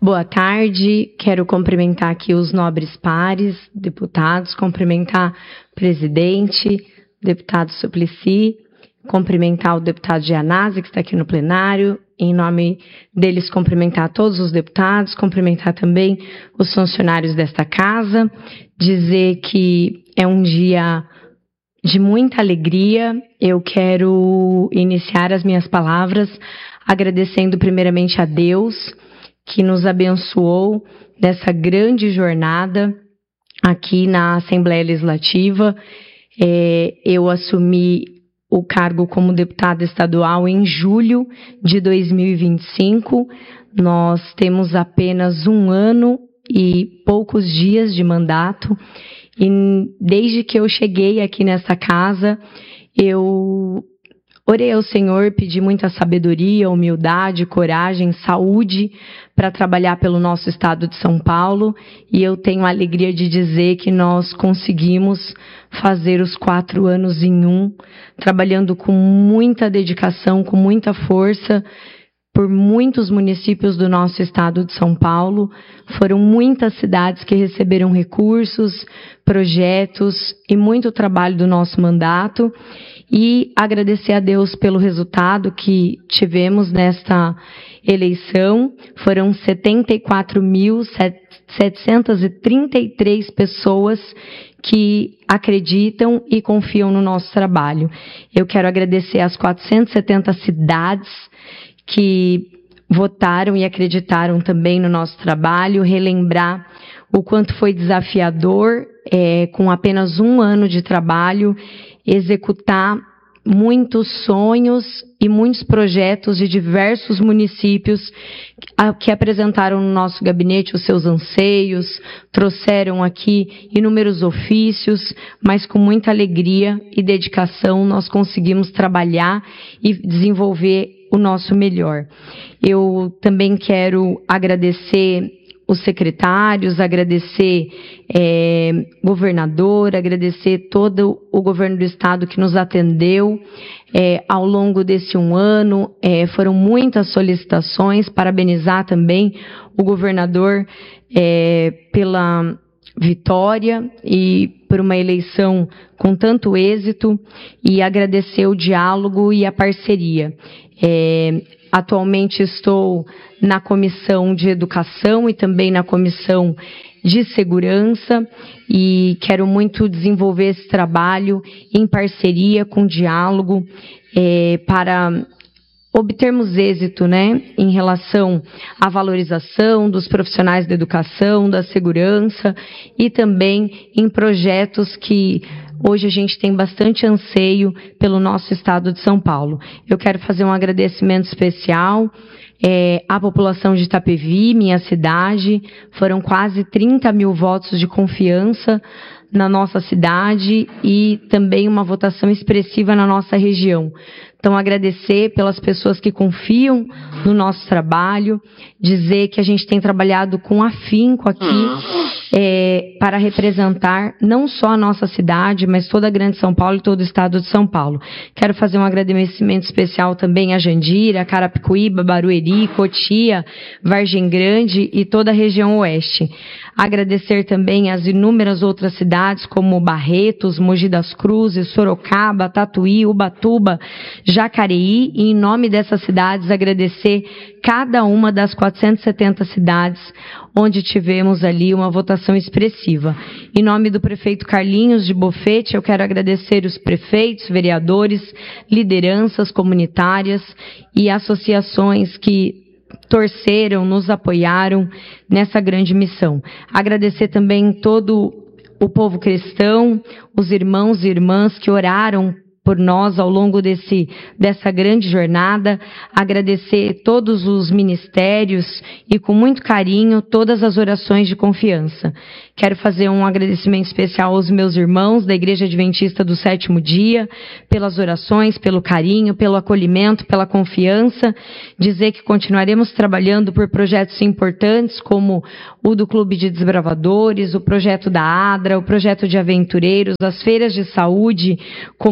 Boa tarde, quero cumprimentar aqui os nobres pares, deputados, cumprimentar o presidente, deputado Suplicy, cumprimentar o deputado Gianazzi, que está aqui no plenário, em nome deles cumprimentar todos os deputados, cumprimentar também os funcionários desta casa, dizer que é um dia de muita alegria. Eu quero iniciar as minhas palavras agradecendo primeiramente a Deus, que nos abençoou nessa grande jornada aqui na Assembleia Legislativa. Eu assumi o cargo como deputada estadual em julho de 2025. Nós temos apenas 1 ano e poucos dias de mandato. E desde que eu cheguei aqui nessa casa, eu orei ao Senhor, pedi muita sabedoria, humildade, coragem, saúde para trabalhar pelo nosso estado de São Paulo, e eu tenho a alegria de dizer que nós conseguimos fazer os 4 anos em 1, trabalhando com muita dedicação, com muita força, por muitos municípios do nosso estado de São Paulo. Foram muitas cidades que receberam recursos, projetos e muito trabalho do nosso mandato. E agradecer a Deus pelo resultado que tivemos nesta eleição. Foram 74.733 pessoas que acreditam e confiam no nosso trabalho. Eu quero agradecer às 470 cidades que votaram e acreditaram também no nosso trabalho, relembrar o quanto foi desafiador, com apenas 1 ano de trabalho, executar muitos sonhos e muitos projetos de diversos municípios que apresentaram no nosso gabinete os seus anseios, trouxeram aqui inúmeros ofícios, mas com muita alegria e dedicação nós conseguimos trabalhar e desenvolver o nosso melhor. Eu também quero agradecer os secretários, agradecer governador, agradecer todo o governo do estado que nos atendeu ao longo desse 1 ano. Foram muitas solicitações, parabenizar também o governador pela vitória e por uma eleição com tanto êxito, e agradecer o diálogo e a parceria. Atualmente estou na Comissão de Educação e também na Comissão de Segurança, e quero muito desenvolver esse trabalho em parceria, com diálogo, para obtermos êxito, em relação à valorização dos profissionais da educação, da segurança, e também em projetos que hoje a gente tem bastante anseio pelo nosso estado de São Paulo. Eu quero fazer um agradecimento especial à população de Itapevi, minha cidade. Foram quase 30 mil votos de confiança na nossa cidade e também uma votação expressiva na nossa região. Então, agradecer pelas pessoas que confiam no nosso trabalho, dizer que a gente tem trabalhado com afinco aqui para representar não só a nossa cidade, mas toda a Grande São Paulo e todo o estado de São Paulo. Quero fazer um agradecimento especial também a Jandira, Carapicuíba, Barueri, Cotia, Vargem Grande e toda a região oeste. Agradecer também as inúmeras outras cidades, como Barretos, Mogi das Cruzes, Sorocaba, Tatuí, Ubatuba, Jacareí, e em nome dessas cidades agradecer cada uma das 470 cidades onde tivemos ali uma votação expressiva. Em nome do prefeito Carlinhos de Bofete, eu quero agradecer os prefeitos, vereadores, lideranças comunitárias e associações que torceram, nos apoiaram nessa grande missão. Agradecer também todo o povo cristão, os irmãos e irmãs que oraram por nós ao longo dessa grande jornada. Agradecer todos os ministérios e, com muito carinho, todas as orações de confiança. Quero fazer um agradecimento especial aos meus irmãos da Igreja Adventista do Sétimo Dia, pelas orações, pelo carinho, pelo acolhimento, pela confiança. Dizer que continuaremos trabalhando por projetos importantes, como o do Clube de Desbravadores, o projeto da ADRA, o projeto de aventureiros, as feiras de saúde comunitária,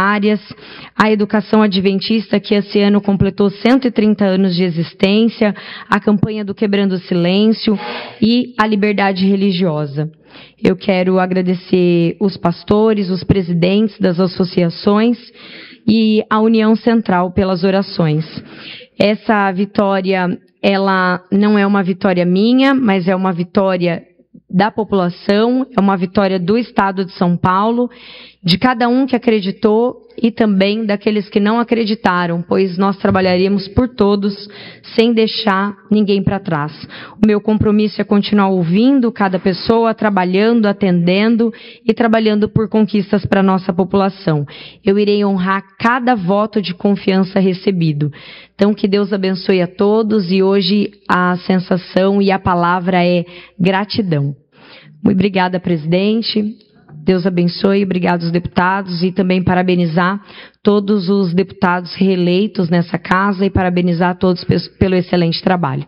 áreas, a educação adventista, que esse ano completou 130 anos de existência, a campanha do Quebrando o Silêncio e a liberdade religiosa. Eu quero agradecer os pastores, os presidentes das associações e a União Central pelas orações. Essa vitória, ela não é uma vitória minha, mas é uma vitória da população, é uma vitória do Estado de São Paulo, de cada um que acreditou e também daqueles que não acreditaram, pois nós trabalharíamos por todos, sem deixar ninguém para trás. O meu compromisso é continuar ouvindo cada pessoa, trabalhando, atendendo e trabalhando por conquistas para a nossa população. Eu irei honrar cada voto de confiança recebido. Então, que Deus abençoe a todos, e hoje a sensação e a palavra é gratidão. Muito obrigada, presidente. Deus abençoe, obrigado aos deputados, e também parabenizar todos os deputados reeleitos nessa casa e parabenizar a todos pelo excelente trabalho.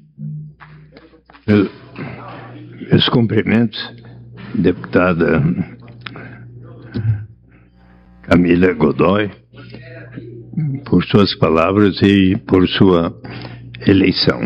Meus cumprimentos, deputada Camila Godoy, por suas palavras e por sua eleição.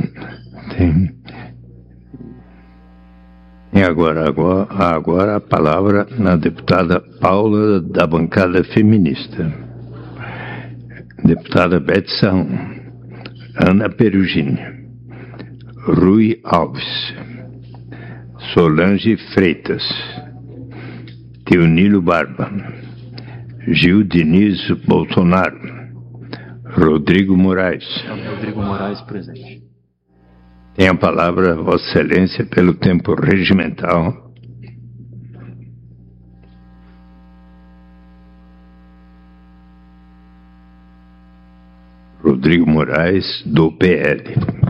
E agora a palavra na deputada Paula, da bancada feminista. Deputada Betson, Ana Perugini, Rui Alves, Solange Freitas, Teonilo Barba, Gil Diniz Bolsonaro, Rodrigo Moraes. Rodrigo Moraes, presente. Tem a palavra Vossa Excelência pelo tempo regimental. Rodrigo Moraes, do PL.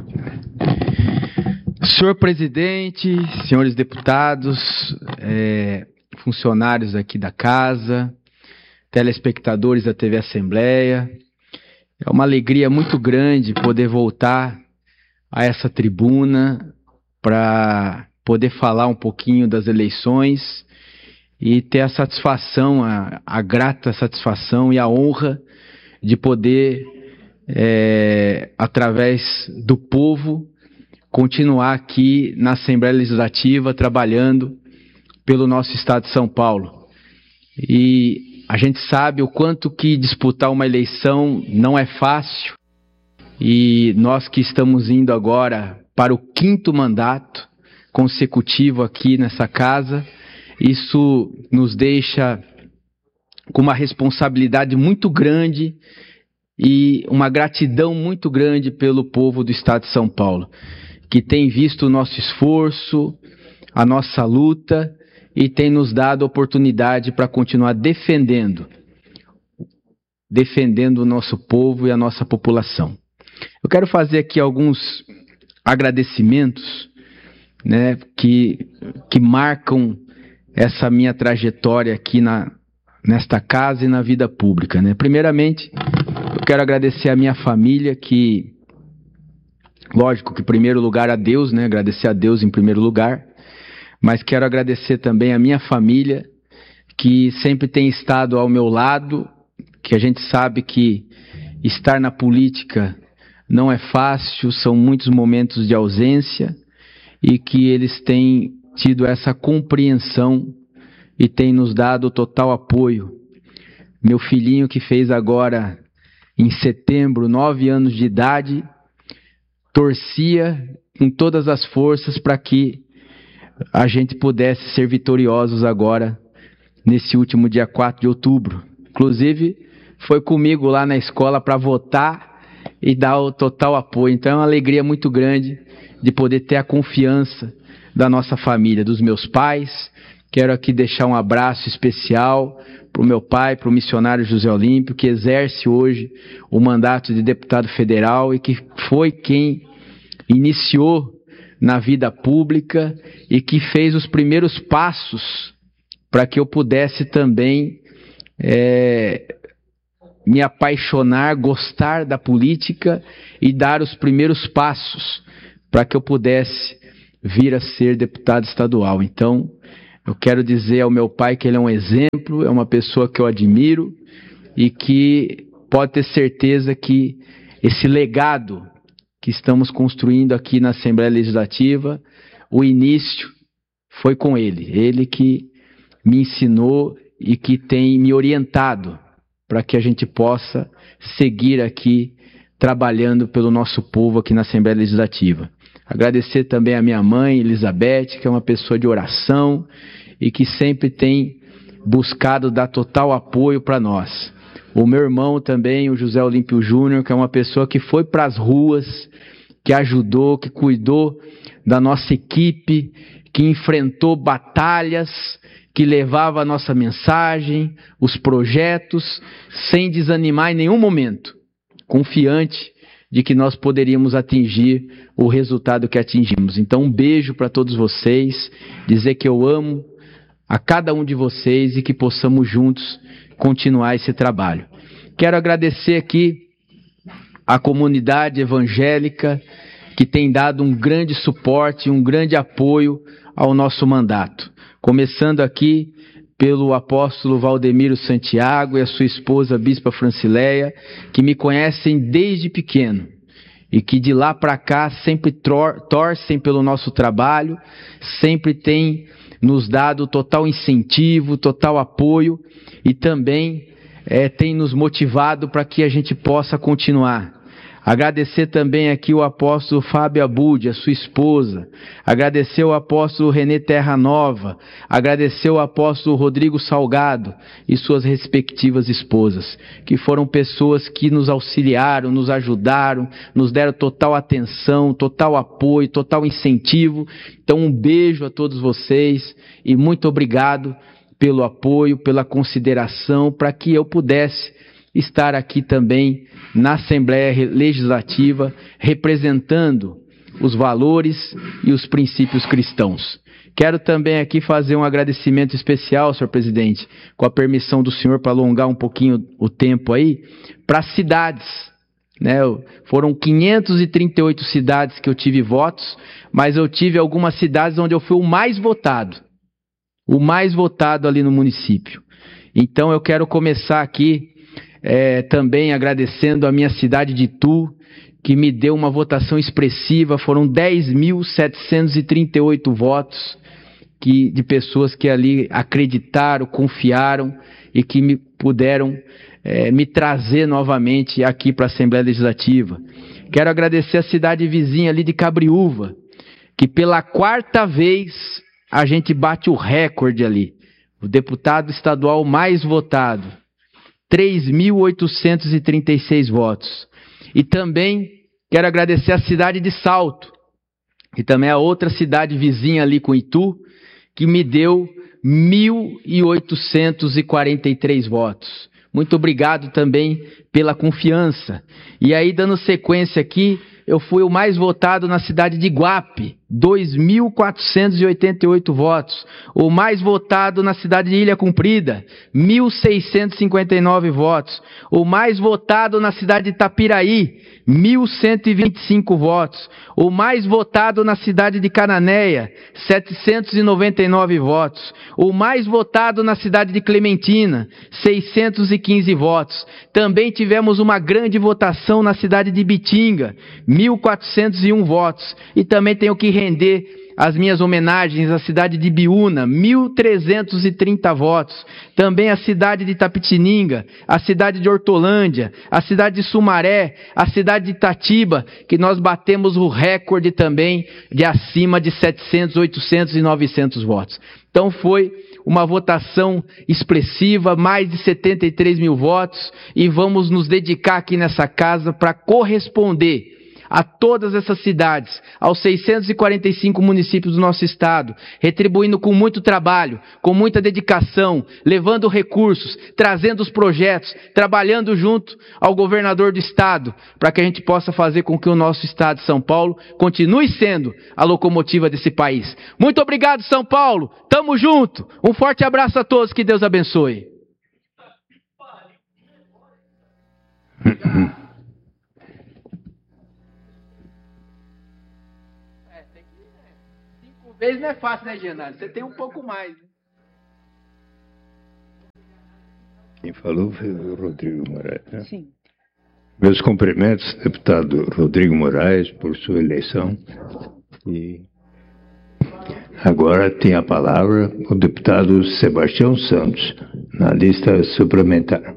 Senhor presidente, senhores deputados, funcionários aqui da casa, telespectadores da TV Assembleia, é uma alegria muito grande poder voltar a essa tribuna para poder falar um pouquinho das eleições e ter a satisfação, a grata satisfação e a honra de poder, através do povo, continuar aqui na Assembleia Legislativa trabalhando pelo nosso Estado de São Paulo. E a gente sabe o quanto que disputar uma eleição não é fácil. E nós que estamos indo agora para o 5º mandato consecutivo aqui nessa casa, isso nos deixa com uma responsabilidade muito grande e uma gratidão muito grande pelo povo do Estado de São Paulo, que tem visto o nosso esforço, a nossa luta e tem nos dado oportunidade para continuar defendendo o nosso povo e a nossa população. Eu quero fazer aqui alguns agradecimentos, né, que marcam essa minha trajetória aqui nesta casa e na vida pública, né? Primeiramente, eu quero agradecer a minha família, que, lógico que em primeiro lugar a Deus, né? Agradecer a Deus em primeiro lugar, mas quero agradecer também a minha família, que sempre tem estado ao meu lado, que a gente sabe que estar na política não é fácil, são muitos momentos de ausência, e que eles têm tido essa compreensão e têm nos dado total apoio. Meu filhinho, que fez agora, em setembro, 9 anos de idade, torcia com todas as forças para que a gente pudesse ser vitoriosos agora, nesse último dia 4 de outubro. Inclusive, foi comigo lá na escola para votar e dar o total apoio. Então é uma alegria muito grande de poder ter a confiança da nossa família, dos meus pais. Quero aqui deixar um abraço especial para o meu pai, para o missionário José Olímpio, que exerce hoje o mandato de deputado federal e que foi quem iniciou na vida pública e que fez os primeiros passos para que eu pudesse também me apaixonar, gostar da política e dar os primeiros passos para que eu pudesse vir a ser deputado estadual. Então, eu quero dizer ao meu pai que ele é um exemplo, é uma pessoa que eu admiro e que pode ter certeza que esse legado que estamos construindo aqui na Assembleia Legislativa, o início foi com ele. Ele que me ensinou e que tem me orientado para que a gente possa seguir aqui trabalhando pelo nosso povo aqui na Assembleia Legislativa. Agradecer também a minha mãe, Elizabeth, que é uma pessoa de oração e que sempre tem buscado dar total apoio para nós. O meu irmão também, o José Olímpio Júnior, que é uma pessoa que foi para as ruas, que ajudou, que cuidou da nossa equipe, que enfrentou batalhas, que levava a nossa mensagem, os projetos, sem desanimar em nenhum momento, confiante de que nós poderíamos atingir o resultado que atingimos. Então, um beijo para todos vocês, dizer que eu amo a cada um de vocês e que possamos juntos continuar esse trabalho. Quero agradecer aqui a comunidade evangélica que tem dado um grande suporte, um grande apoio ao nosso mandato. Começando aqui pelo apóstolo Valdemiro Santiago e a sua esposa, a bispa Francileia, que me conhecem desde pequeno e que de lá para cá sempre torcem pelo nosso trabalho, sempre têm nos dado total incentivo, total apoio e também tem nos motivado para que a gente possa continuar. Agradecer também aqui o apóstolo Fábio Abud, a sua esposa. Agradecer o apóstolo Renê Terra Nova. Agradecer o apóstolo Rodrigo Salgado e suas respectivas esposas, que foram pessoas que nos auxiliaram, nos ajudaram, nos deram total atenção, total apoio, total incentivo. Então um beijo a todos vocês e muito obrigado pelo apoio, pela consideração, para que eu pudesse estar aqui também na Assembleia Legislativa, representando os valores e os princípios cristãos. Quero também aqui fazer um agradecimento especial, senhor presidente, com a permissão do senhor para alongar um pouquinho o tempo aí, para as cidades, né? Foram 538 cidades que eu tive votos, mas eu tive algumas cidades onde eu fui o mais votado ali no município. Então eu quero começar aqui também agradecendo a minha cidade de Itu, que me deu uma votação expressiva. Foram 10.738 votos de pessoas que ali acreditaram, confiaram e que me puderam me trazer novamente aqui para a Assembleia Legislativa. Quero agradecer a cidade vizinha ali de Cabriúva, que pela 4ª vez a gente bate o recorde ali. O deputado estadual mais votado. 3.836 votos. E também quero agradecer a cidade de Salto, que também é a outra cidade vizinha ali com Itu, que me deu 1.843 votos. Muito obrigado também pela confiança. E aí, dando sequência aqui, eu fui o mais votado na cidade de Iguape, 2.488 votos. O mais votado na cidade de Ilha Comprida, 1.659 votos. O mais votado na cidade de Itapiraí, 1.125 votos. O mais votado na cidade de Cananéia, 799 votos. O mais votado na cidade de Clementina, 615 votos. Também tivemos uma grande votação na cidade de Bitinga, 1.401 votos. E também tenho que render as minhas homenagens à cidade de Biúna, 1.330 votos. Também a cidade de Itapetininga, a cidade de Hortolândia, a cidade de Sumaré, a cidade de Itatiba, que nós batemos o recorde também de acima de 700, 800 e 900 votos. Então foi uma votação expressiva, mais de 73 mil votos, e vamos nos dedicar aqui nessa casa para corresponder a todas essas cidades, aos 645 municípios do nosso estado, retribuindo com muito trabalho, com muita dedicação, levando recursos, trazendo os projetos, trabalhando junto ao governador do estado, para que a gente possa fazer com que o nosso estado de São Paulo continue sendo a locomotiva desse país. Muito obrigado, São Paulo! Tamo junto! Um forte abraço a todos, que Deus abençoe! Vezes não é fácil, né, Genaro? Você tem um pouco mais, né? Quem falou foi o Rodrigo Moraes, né? Sim. Meus cumprimentos, deputado Rodrigo Moraes, por sua eleição. E agora tem a palavra o deputado Sebastião Santos, na lista suplementar.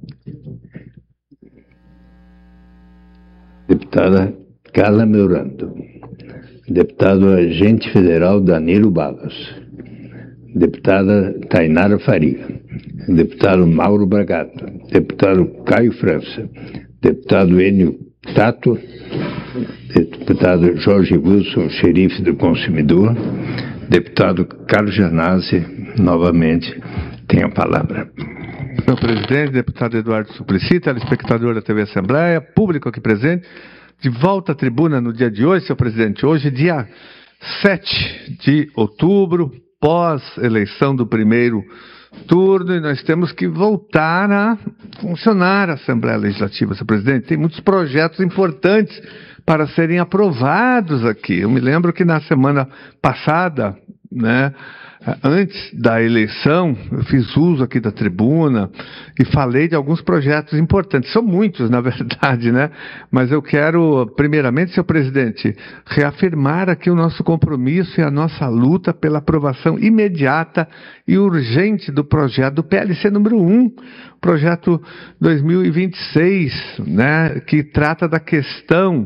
Deputada Carla Meurando. Deputado Agente Federal Danilo Balas. Deputada Tainara Faria. Deputado Mauro Bragato. Deputado Caio França. Deputado Enio Tato. Deputado Jorge Wilson, xerife do consumidor. Deputado Carlos Janazzi, novamente, tem a palavra. Senhor presidente, deputado Eduardo Suplicy, telespectador da TV Assembleia, público aqui presente, de volta à tribuna no dia de hoje, senhor presidente. Hoje, dia 7 de outubro, pós-eleição do primeiro turno, e nós temos que voltar a funcionar a Assembleia Legislativa, senhor presidente. Tem muitos projetos importantes para serem aprovados aqui. Eu me lembro que na semana passada, né, antes da eleição, eu fiz uso aqui da tribuna e falei de alguns projetos importantes. São muitos, na verdade, né? Mas eu quero, primeiramente, senhor presidente, reafirmar aqui o nosso compromisso e a nossa luta pela aprovação imediata e urgente do projeto do PLC número 1, projeto 2026, né, que trata da questão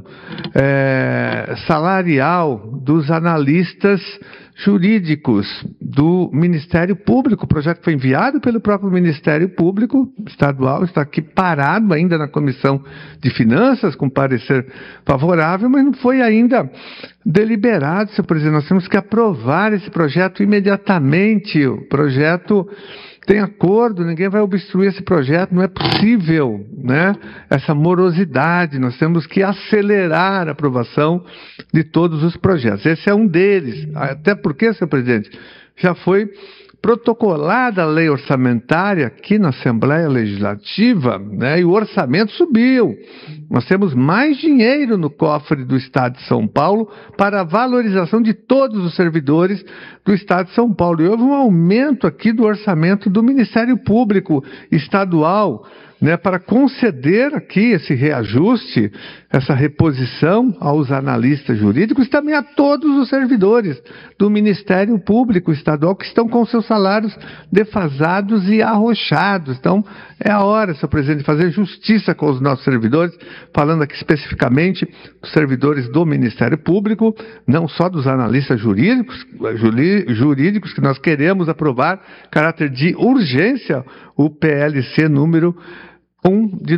salarial dos analistas jurídicos do Ministério Público. O projeto foi enviado pelo próprio Ministério Público Estadual, está aqui parado ainda na Comissão de Finanças, com parecer favorável, mas não foi ainda deliberado, senhor presidente. Nós temos que aprovar esse projeto imediatamente. O projeto tem acordo, ninguém vai obstruir esse projeto, não é possível, né, essa morosidade. Nós temos que acelerar a aprovação de todos os projetos. Esse é um deles, até porque, senhor presidente, já foi protocolada a lei orçamentária aqui na Assembleia Legislativa, né, e o orçamento subiu. Nós temos mais dinheiro no cofre do Estado de São Paulo para a valorização de todos os servidores do Estado de São Paulo. E houve um aumento aqui do orçamento do Ministério Público Estadual, né, para conceder aqui esse reajuste, essa reposição aos analistas jurídicos e também a todos os servidores do Ministério Público Estadual que estão com seus salários defasados e arrochados. Então, é a hora, senhor presidente, de fazer justiça com os nossos servidores, falando aqui especificamente dos servidores do Ministério Público, não só dos analistas jurídicos que nós queremos aprovar, caráter de urgência, o PLC número 1 de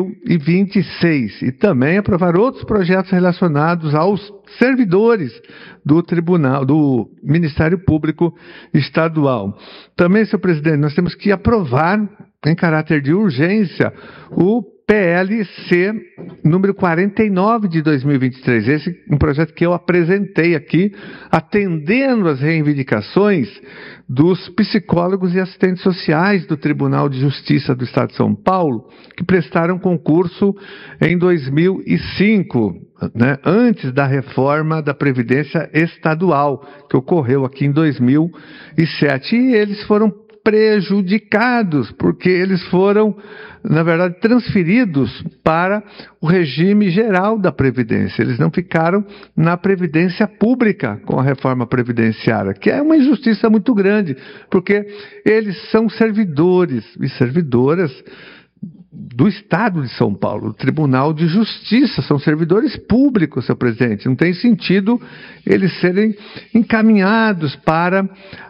2026, e também aprovar outros projetos relacionados aos servidores do Tribunal, do Ministério Público Estadual. Também, senhor presidente, nós temos que aprovar, em caráter de urgência, o PLC número 49 de 2023. Esse é um projeto que eu apresentei aqui, atendendo às reivindicações dos psicólogos e assistentes sociais do Tribunal de Justiça do Estado de São Paulo, que prestaram concurso em 2005, né, antes da reforma da Previdência Estadual, que ocorreu aqui em 2007. E eles foram prejudicados, porque eles foram, na verdade, transferidos para o regime geral da Previdência. Eles não ficaram na Previdência Pública com a reforma previdenciária, que é uma injustiça muito grande, porque eles são servidores e servidoras do Estado de São Paulo, do Tribunal de Justiça, são servidores públicos, senhor presidente. Não tem sentido eles serem encaminhados para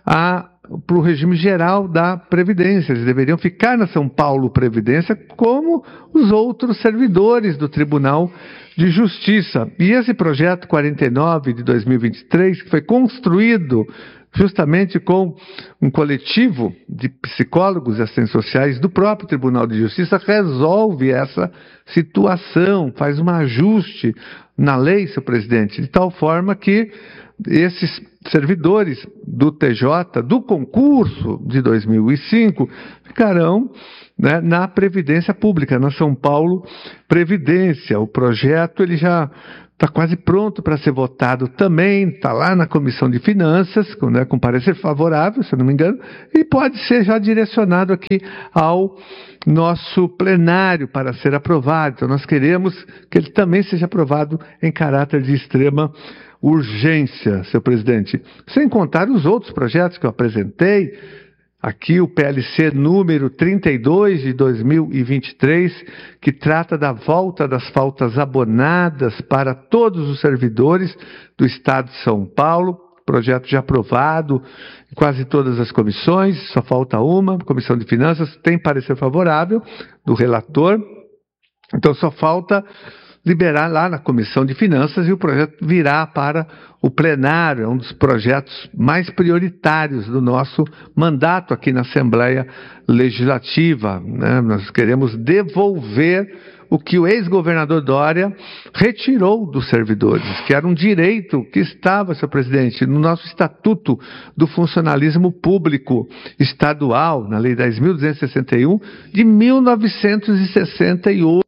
o regime geral da Previdência. Eles deveriam ficar na São Paulo Previdência como os outros servidores do Tribunal de Justiça. E esse projeto 49 de 2023, que foi construído justamente com um coletivo de psicólogos e assistentes sociais do próprio Tribunal de Justiça, resolve essa situação, faz um ajuste na lei, senhor presidente, de tal forma que esses servidores do TJ, do concurso de 2005, ficarão, né, na Previdência Pública, na São Paulo Previdência. O projeto ele já está quase pronto para ser votado também, está lá na Comissão de Finanças, com parecer favorável, se eu não me engano, e pode ser já direcionado aqui ao nosso plenário para ser aprovado. Então nós queremos que ele também seja aprovado em caráter de extrema urgência, senhor presidente. Sem contar os outros projetos que eu apresentei, aqui o PLC número 32 de 2023, que trata da volta das faltas abonadas para todos os servidores do Estado de São Paulo, projeto já aprovado em quase todas as comissões, só falta uma, Comissão de Finanças tem parecer favorável do relator, então só falta liberar lá na Comissão de Finanças e o projeto virá para o plenário. É um dos projetos mais prioritários do nosso mandato aqui na Assembleia Legislativa, né? Nós queremos devolver o que o ex-governador Dória retirou dos servidores, que era um direito que estava, senhor presidente, no nosso Estatuto do Funcionalismo Público Estadual, na Lei 10.261, de 1968.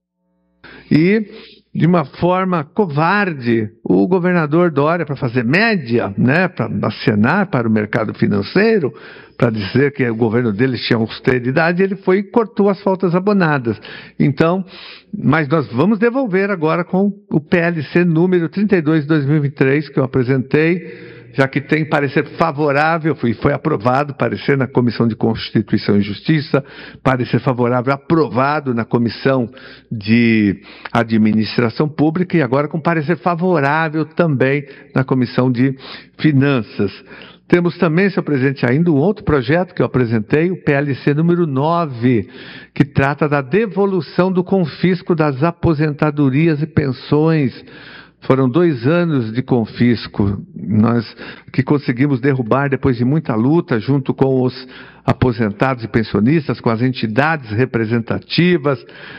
E de uma forma covarde, o governador Dória, para fazer média, né, para acenar para o mercado financeiro, para dizer que o governo dele tinha austeridade, ele foi e cortou as faltas abonadas. Então, mas nós vamos devolver agora com o PLC número 32 de 2023, que eu apresentei, já que tem parecer favorável, foi aprovado, parecer na Comissão de Constituição e Justiça, parecer favorável, aprovado na Comissão de Administração Pública e agora com parecer favorável também na Comissão de Finanças. Temos também, senhor presidente, ainda um outro projeto que eu apresentei, o PLC número 9, que trata da devolução do confisco das aposentadorias e pensões. Foram 2 anos de confisco, nós que conseguimos derrubar depois de muita luta, junto com os aposentados e pensionistas, com as entidades representativas,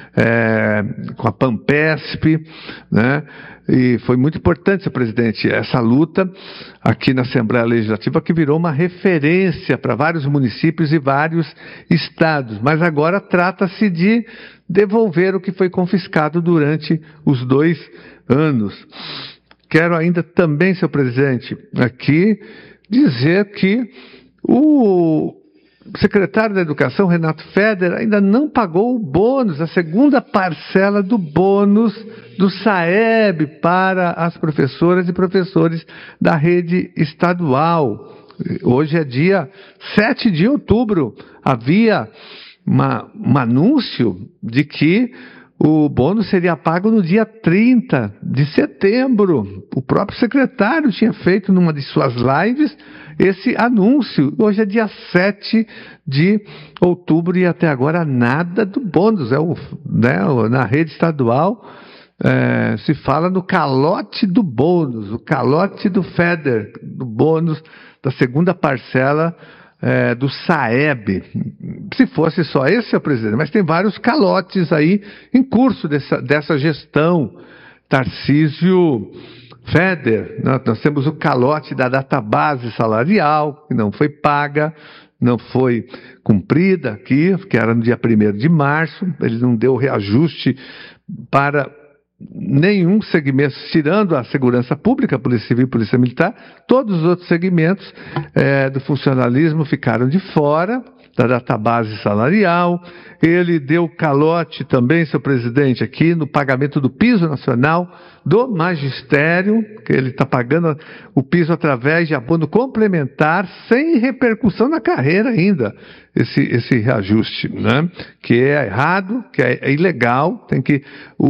com a PAMPESP, né? E foi muito importante, senhor presidente, essa luta aqui na Assembleia Legislativa, que virou uma referência para vários municípios e vários estados. Mas agora trata-se de devolver o que foi confiscado durante os 2 anos. Quero ainda também, senhor presidente, aqui dizer que o secretário da Educação, Renato Feder, ainda não pagou o bônus, a segunda parcela do bônus do SAEB para as professoras e professores da rede estadual. Hoje é dia 7 de outubro. Havia um anúncio de que o bônus seria pago no dia 30 de setembro. O próprio secretário tinha feito numa de suas lives esse anúncio. Hoje é dia 7 de outubro e até agora nada do bônus. Na rede estadual se fala no calote do bônus, o calote do FEDER, do bônus da segunda parcela do SAEB. Se fosse só esse, senhor presidente, mas tem vários calotes aí em curso dessa gestão. Tarcísio Feder, nós temos o calote da database salarial, que não foi paga, não foi cumprida aqui, que era no dia 1º de março, ele não deu reajuste para nenhum segmento, tirando a segurança pública, Polícia Civil e Polícia Militar, todos os outros segmentos do funcionalismo ficaram de fora da database salarial. Ele deu calote também, senhor presidente, aqui no pagamento do piso nacional do magistério, que ele está pagando o piso através de abono complementar, sem repercussão na carreira ainda, esse reajuste, né? Que é errado, que é ilegal, tem que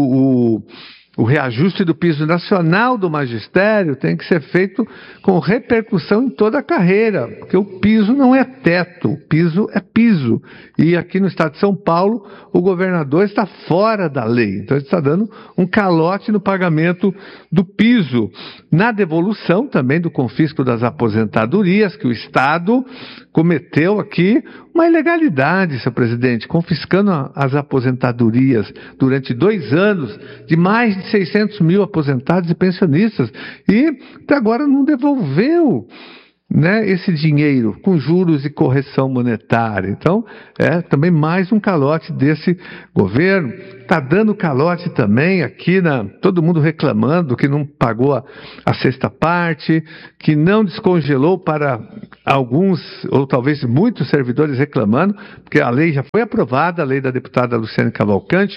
o reajuste do piso nacional do magistério tem que ser feito com repercussão em toda a carreira, porque o piso não é teto, o piso é piso. E aqui no estado de São Paulo, o governador está fora da lei, então ele está dando um calote no pagamento do piso. Na devolução também do confisco das aposentadorias, que o Estado cometeu aqui uma ilegalidade, senhor presidente, confiscando as aposentadorias durante 2 anos de mais de 600 mil aposentados e pensionistas, e até agora não devolveu né, esse dinheiro com juros e correção monetária. Então, é também mais um calote desse governo. Está dando calote também aqui, todo mundo reclamando que não pagou a sexta parte, que não descongelou para alguns, ou talvez muitos servidores reclamando, porque a lei já foi aprovada, a lei da deputada Luciane Cavalcante,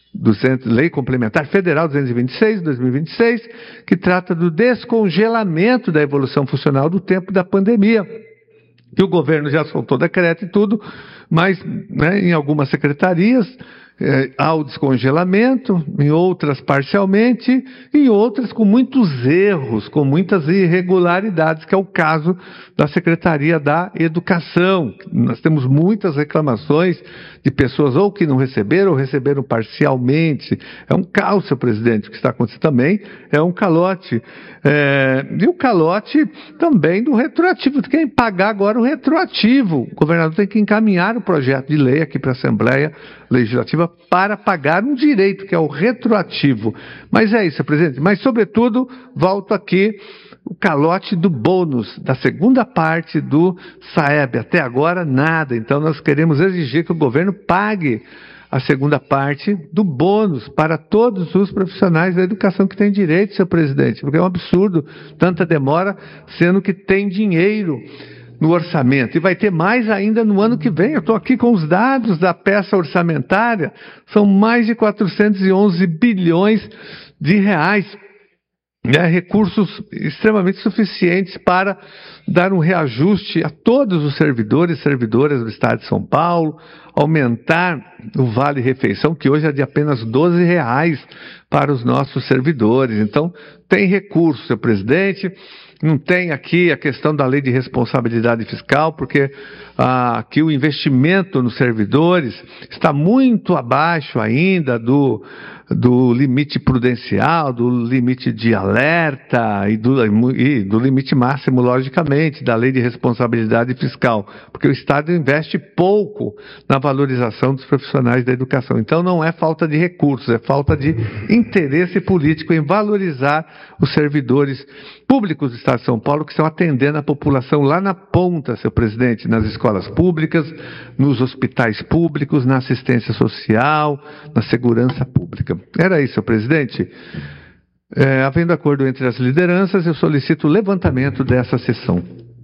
Lei Complementar Federal 226, 2026, que trata do descongelamento da evolução funcional do tempo da pandemia. Que o governo já soltou decreto e tudo, mas, né, em algumas secretarias há o descongelamento, em outras parcialmente, em outras com muitos erros, com muitas irregularidades, que é o caso da Secretaria da Educação. Nós temos muitas reclamações de pessoas ou que não receberam ou receberam parcialmente. É um caos, senhor presidente, o que está acontecendo também é um calote. E o calote também do retroativo. Tem que pagar agora o retroativo. O governador tem que encaminhar o projeto de lei aqui para a Assembleia Legislativa para pagar um direito, que é o retroativo. Mas é isso, senhor presidente. Mas, sobretudo, volto aqui, o calote do bônus, da segunda parte do SAEB. Até agora, nada. Então, nós queremos exigir que o governo pague a segunda parte do bônus para todos os profissionais da educação que têm direito, senhor presidente. Porque é um absurdo tanta demora, sendo que tem dinheiro no orçamento. E vai ter mais ainda no ano que vem. Eu estou aqui com os dados da peça orçamentária. São mais de 411 bilhões de reais. Recursos extremamente suficientes para dar um reajuste a todos os servidores e servidoras do Estado de São Paulo, aumentar o vale-refeição, que hoje é de apenas R$12 para os nossos servidores. Então, tem recurso, senhor presidente. Não tem aqui a questão da lei de responsabilidade fiscal, porque aqui o investimento nos servidores está muito abaixo ainda do limite prudencial, do limite de alerta e do limite máximo, logicamente, da lei de responsabilidade fiscal, porque o Estado investe pouco na valorização dos profissionais da educação. Então não é falta de recursos, é falta de interesse político em valorizar os servidores públicos do Estado de São Paulo, que estão atendendo a população lá na ponta, senhor presidente, nas escolas públicas, nos hospitais públicos, na assistência social, na segurança pública. Era isso, senhor presidente. Havendo acordo entre as lideranças, eu solicito o levantamento dessa sessão.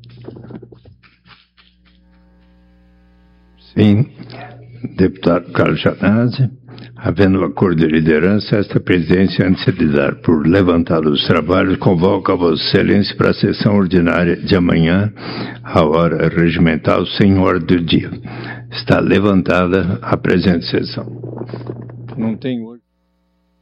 Sim. Deputado Carlos Janazzi. Havendo acordo de liderança, esta presidência, antes de dar por levantado os trabalhos, convoca a Vossa Excelência para a sessão ordinária de amanhã, a hora regimental, sem ordem do dia. Está levantada a presente sessão. Não tem ordem.